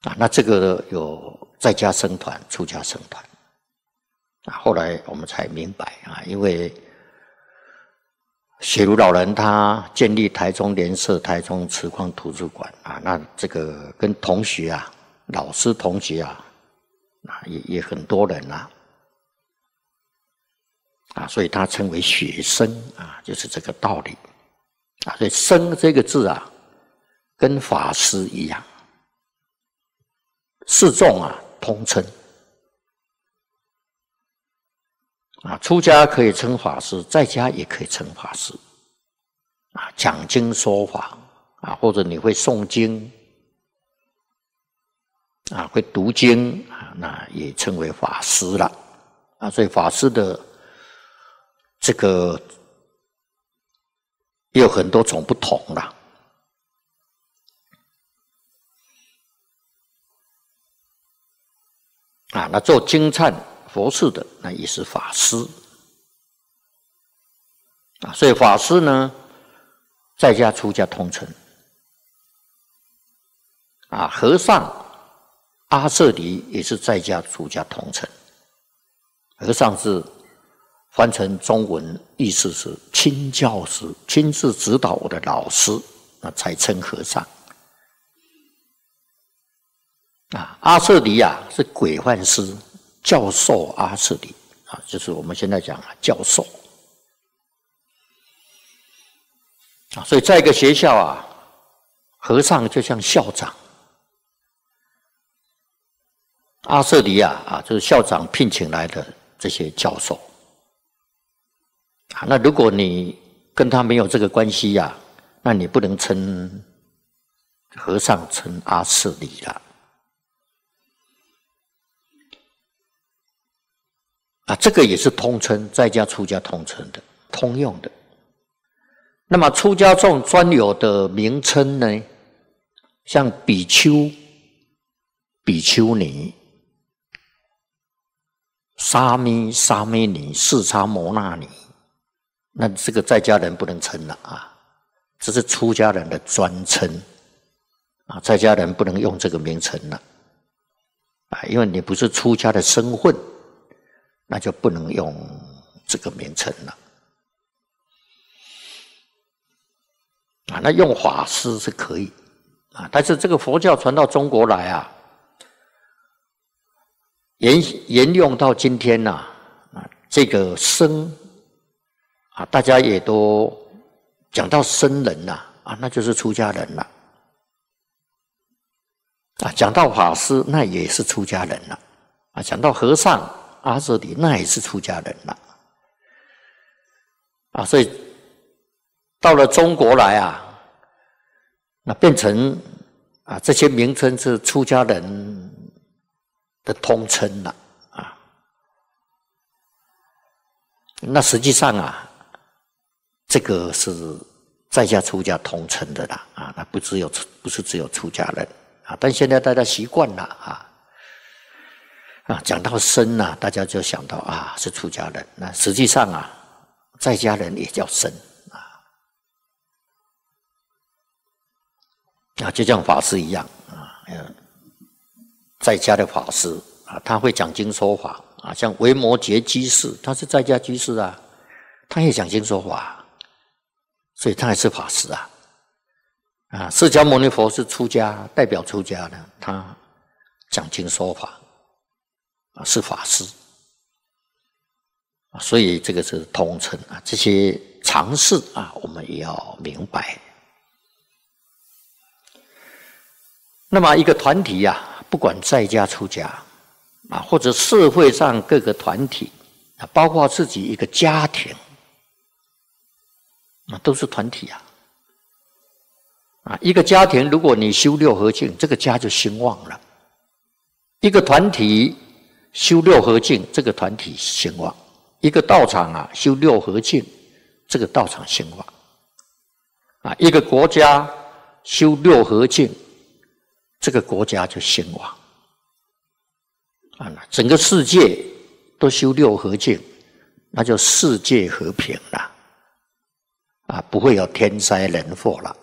那这个有在家僧团、出家僧团。后来我们才明白因为雪庐老人他建立台中联社、台中慈光图书馆那这个跟同学老师同学也很多人所以他称为学僧就是这个道理所以僧这个字跟法师一样，四众通称出家可以称法师，在家也可以称法师讲经说法或者你会诵经会读经那也称为法师了所以法师的这个也有很多种不同啦那做经忏佛事的那也是法师所以法师呢在家出家通称和尚阿舍离也是在家出家通称，和尚是翻成中文意思是亲教师，亲自指导我的老师那才称和尚阿舍离是规范师教授阿舍离就是我们现在讲教授所以在一个学校和尚就像校长，阿舍离就是校长聘请来的这些教授那如果你跟他没有这个关系那你不能称和尚称阿舍离了这个也是通称，在家出家通称的，通用的。那么出家众专有的名称呢，像比丘、比丘尼、沙弥、沙弥尼、四叉摩那尼，那这个在家人不能称了这是出家人的专称在家人不能用这个名称了因为你不是出家的身份，那就不能用这个名称了那用法师是可以但是这个佛教传到中国来沿用到今天这个僧大家也都讲到僧人那就是出家人了讲到法师那也是出家人了讲到和尚阿舍离那也是出家人了所以到了中国来那变成这些名称是出家人的通称了那实际上这个是在家出家通称的啦那不是只有出家人但现在大家习惯了讲到僧大家就想到是出家人，那实际上在家人也叫僧就像法师一样在家的法师他会讲经说法像维摩诘居士，他是在家居士他也讲经说法所以他也是法师释迦牟尼佛是出家，代表出家的，他讲经说法是法师所以这个是通称这些常识我们也要明白。那么一个团体不管在家出家或者社会上各个团体包括自己一个家庭都是团体一个家庭如果你修六合敬，这个家就兴旺了；一个团体修六合敬，这个团体兴旺；一个道场修六合敬，这个道场兴旺；一个国家修六合敬，这个国家就兴旺整个世界都修六合敬，那就世界和平了不会有天灾人祸了